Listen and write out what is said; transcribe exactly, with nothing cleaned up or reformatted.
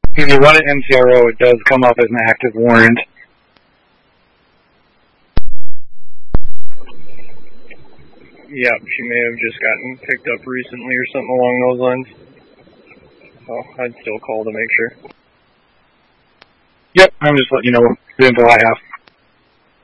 If you run an N C R O, it does come up as an active warrant. Yep, she may have just gotten picked up recently or something along those lines. So I'd still call to make sure. Yep, I'm just letting you know the info I have.